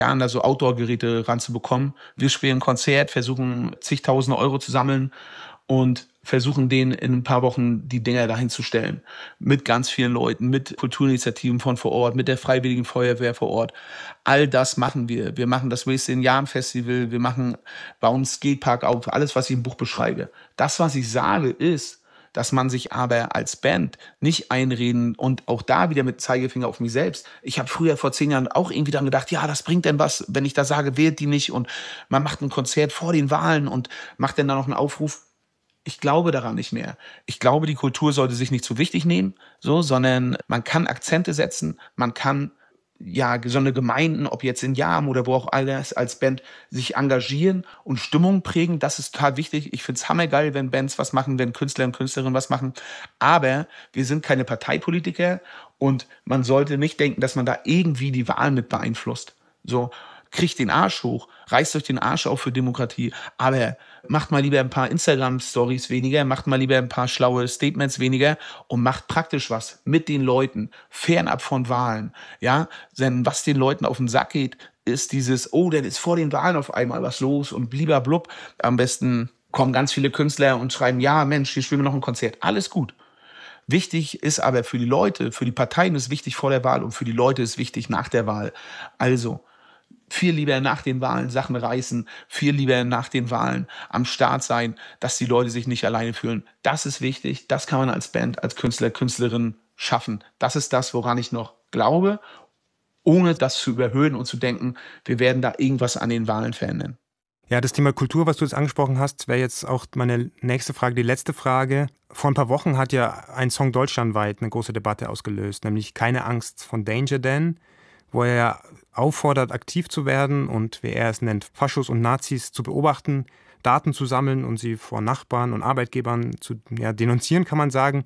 Jahren da so Outdoor-Geräte ranzubekommen. Wir spielen ein Konzert, versuchen zigtausende Euro zu sammeln und versuchen denen in ein paar Wochen die Dinger dahin zu stellen. Mit ganz vielen Leuten, mit Kulturinitiativen von vor Ort, mit der Freiwilligen Feuerwehr vor Ort. All das machen wir. Wir machen das Wasted in Yarm Festival, bauen einen Skatepark auf, alles, was ich im Buch beschreibe. Das, was ich sage, ist, dass man sich aber als Band nicht einreden und auch da wieder mit Zeigefinger auf mich selbst. Ich habe früher vor 10 Jahren auch irgendwie dann gedacht, ja, das bringt denn was, wenn ich da sage, wählt die nicht und man macht ein Konzert vor den Wahlen und macht dann da noch einen Aufruf. Ich glaube daran nicht mehr. Ich glaube, die Kultur sollte sich nicht zu wichtig nehmen, sondern man kann Akzente setzen, man kann ja so eine Gemeinden, ob jetzt in Yarm oder wo auch alles als Band sich engagieren und Stimmung prägen. Das ist total wichtig. Ich find's hammergeil, wenn Bands was machen, wenn Künstler und Künstlerinnen was machen. Aber wir sind keine Parteipolitiker und man sollte nicht denken, dass man da irgendwie die Wahlen mit beeinflusst. So, kriegt den Arsch hoch, reißt euch den Arsch auf für Demokratie, aber macht mal lieber ein paar Instagram-Stories weniger, macht mal lieber ein paar schlaue Statements weniger und macht praktisch was mit den Leuten, fernab von Wahlen, ja, denn was den Leuten auf den Sack geht, ist dieses, oh, dann ist vor den Wahlen auf einmal was los und blub. Am besten kommen ganz viele Künstler und schreiben, ja, Mensch, hier spielen wir noch ein Konzert, alles gut. Wichtig ist aber für die Leute, für die Parteien ist wichtig vor der Wahl und für die Leute ist wichtig nach der Wahl. Also, viel lieber nach den Wahlen Sachen reißen, viel lieber nach den Wahlen am Start sein, dass die Leute sich nicht alleine fühlen. Das ist wichtig, das kann man als Band, als Künstler, Künstlerin schaffen. Das ist das, woran ich noch glaube, ohne das zu überhöhen und zu denken, wir werden da irgendwas an den Wahlen verändern. Ja, das Thema Kultur, was du jetzt angesprochen hast, wäre jetzt auch meine nächste Frage, die letzte Frage. Vor ein paar Wochen hat ja ein Song deutschlandweit eine große Debatte ausgelöst, nämlich Keine Angst von Danger Dan, wo er auffordert, aktiv zu werden und, wie er es nennt, Faschos und Nazis zu beobachten, Daten zu sammeln und sie vor Nachbarn und Arbeitgebern zu denunzieren, kann man sagen.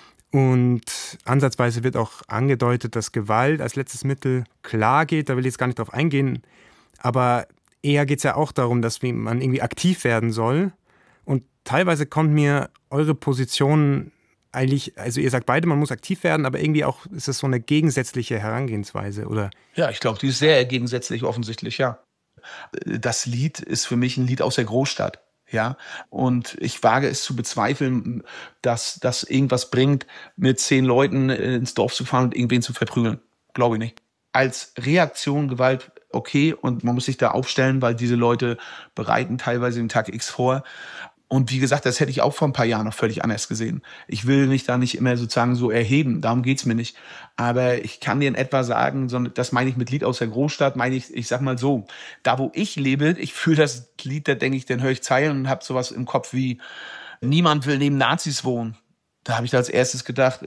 Und ansatzweise wird auch angedeutet, dass Gewalt als letztes Mittel klar geht. Da will ich jetzt gar nicht drauf eingehen. Aber eher geht es ja auch darum, dass man irgendwie aktiv werden soll. Und teilweise kommt mir eure Position eigentlich, also ihr sagt beide, man muss aktiv werden, aber irgendwie auch ist es so eine gegensätzliche Herangehensweise, oder? Ja, ich glaube, die ist sehr gegensätzlich offensichtlich, ja. Das Lied ist für mich ein Lied aus der Großstadt, ja. Und ich wage es zu bezweifeln, dass das irgendwas bringt, mit 10 Leuten ins Dorf zu fahren und irgendwen zu verprügeln. Glaube ich nicht. Als Reaktion Gewalt okay und man muss sich da aufstellen, weil diese Leute bereiten teilweise den Tag X vor. Und wie gesagt, das hätte ich auch vor ein paar Jahren noch völlig anders gesehen. Ich will mich da nicht immer sozusagen so erheben, darum geht's mir nicht. Aber ich kann dir in etwa sagen, das meine ich mit Lied aus der Großstadt, meine ich sag mal so, da wo ich lebe, ich fühle das Lied, da denke ich, dann höre ich Zeilen und habe sowas im Kopf wie, niemand will neben Nazis wohnen. Da habe ich da als erstes gedacht,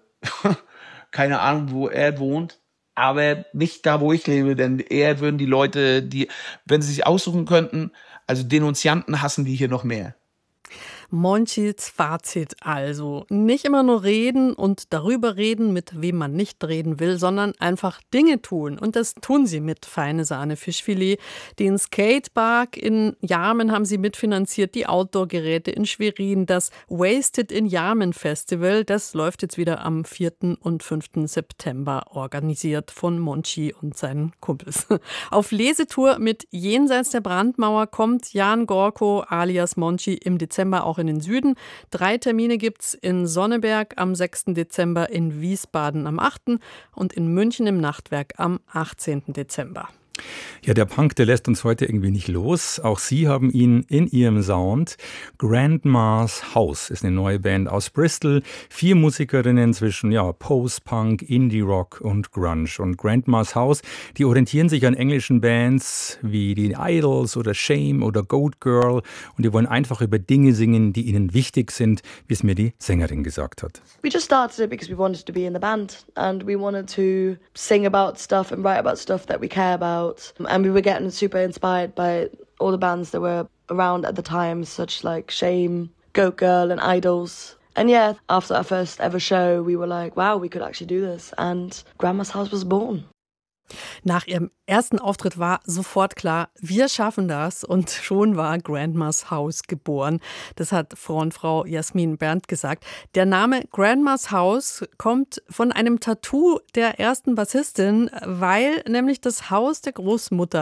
keine Ahnung, wo er wohnt, aber nicht da, wo ich lebe, denn eher würden die Leute, wenn sie sich aussuchen könnten, also Denunzianten hassen die hier noch mehr. Monchis Fazit also. Nicht immer nur reden und darüber reden, mit wem man nicht reden will, sondern einfach Dinge tun. Und das tun sie mit Feine Sahne Fischfilet. Den Skatepark in Yarmen haben sie mitfinanziert, die Outdoor-Geräte in Schwerin, das Wasted in Yarmen Festival. Das läuft jetzt wieder am 4. und 5. September, organisiert von Monchi und seinen Kumpels. Auf Lesetour mit Jenseits der Brandmauer kommt Jan Gorko alias Monchi im Dezember auch in den Süden. 3 Termine gibt's in Sonneberg am 6. Dezember, in Wiesbaden am 8. und in München im Nachtwerk am 18. Dezember. Ja, der Punk, der lässt uns heute irgendwie nicht los. Auch Sie haben ihn in Ihrem Sound. Grandma's House ist eine neue Band aus Bristol. 4 Musikerinnen zwischen Post-Punk, Indie-Rock und Grunge. Und Grandma's House, die orientieren sich an englischen Bands wie die Idols oder Shame oder Goat Girl. Und die wollen einfach über Dinge singen, die ihnen wichtig sind, wie es mir die Sängerin gesagt hat. We just started it because we wanted to be in the band and we wanted to sing about stuff and write about stuff that we care about. And we were getting super inspired by all the bands that were around at the time, such like Shame, Goat Girl and Idols. And yeah, after our first ever show, we were like, wow, we could actually do this. And Grandma's House was born. Nach ihrem ersten Auftritt war sofort klar, wir schaffen das. Und schon war Grandma's House geboren. Das hat Frontfrau Jasmin Berndt gesagt. Der Name Grandma's House kommt von einem Tattoo der ersten Bassistin, weil nämlich das Haus der Großmutter